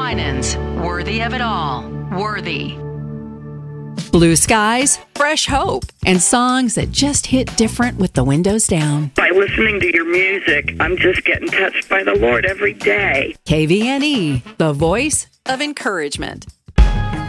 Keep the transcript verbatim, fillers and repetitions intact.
Winans, worthy of it all. Worthy. Blue skies, fresh hope, and songs that just hit different with the windows down. By listening to your music, I'm just getting touched by the Lord every day. K V N E, the voice of encouragement.